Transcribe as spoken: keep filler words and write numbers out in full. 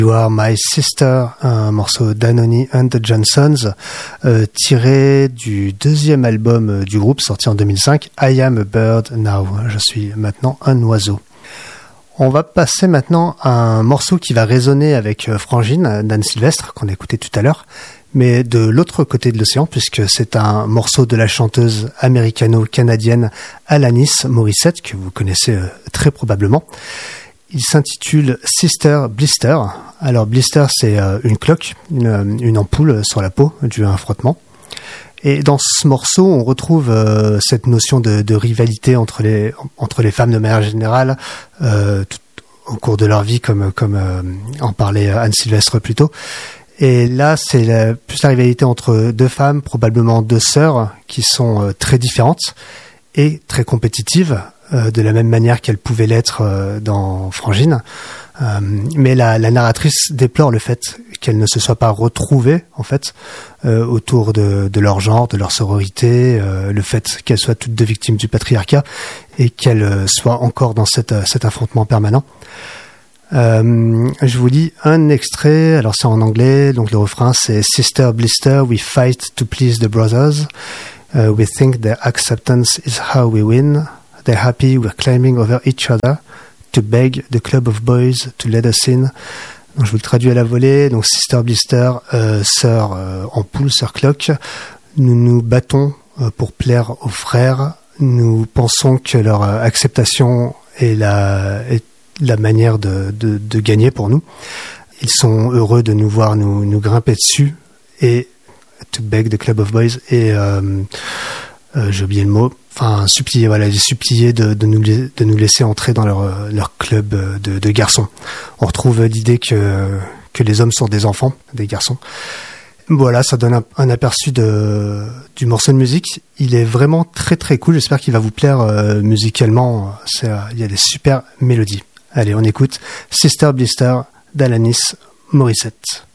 You Are My Sister, un morceau d'Anony and the Johnsons, euh, tiré du deuxième album du groupe sorti en deux mille cinq, I Am a Bird Now. Je suis maintenant un oiseau. On va passer maintenant à un morceau qui va résonner avec Frangine, d'Anne Sylvestre, qu'on a écouté tout à l'heure, mais de l'autre côté de l'océan, puisque c'est un morceau de la chanteuse américano-canadienne Alanis Morissette, que vous connaissez très probablement. Il s'intitule Sister Blister. Alors blister, c'est euh, une cloque, une, une ampoule sur la peau due à un frottement. Et dans ce morceau, on retrouve euh, cette notion de, de rivalité entre les entre les femmes de manière générale euh, tout, au cours de leur vie, comme comme euh, en parlait Anne Sylvestre plus tôt. Et là, c'est la, plus la rivalité entre deux femmes, probablement deux sœurs, qui sont euh, très différentes et très compétitives, euh, de la même manière qu'elles pouvaient l'être euh, dans Frangine. Euh, mais la, la narratrice déplore le fait qu'elles ne se soient pas retrouvées, en fait, euh, autour de, de leur genre, de leur sororité, euh, le fait qu'elles soient toutes deux victimes du patriarcat et qu'elles euh, soient encore dans cette, cet affrontement permanent. Euh, je vous lis un extrait, alors c'est en anglais, donc le refrain c'est Sister Blister, we fight to please the brothers. Uh, we think their acceptance is how we win. They're happy we're climbing over each other to beg the club of boys to let us in. Donc je vous le traduis à la volée. Donc Sister Blister, euh, sœur euh, ampoule, sœur cloque. Nous nous battons euh, pour plaire aux frères. Nous pensons que leur euh, acceptation est la, est la manière de, de, de gagner pour nous. Ils sont heureux de nous voir nous, nous grimper dessus et to beg the club of boys et euh, euh, j'ai oublié le mot, enfin supplier, voilà, les supplier de, de, nous, de nous laisser entrer dans leur, leur club de, de garçons. On retrouve l'idée que, que les hommes sont des enfants, des garçons. Voilà, ça donne un, un aperçu de, du morceau de musique. Il est vraiment très très cool, j'espère qu'il va vous plaire euh, musicalement. C'est, euh, il y a des super mélodies. Allez, on écoute Sister Blister d'Alanis Morissette.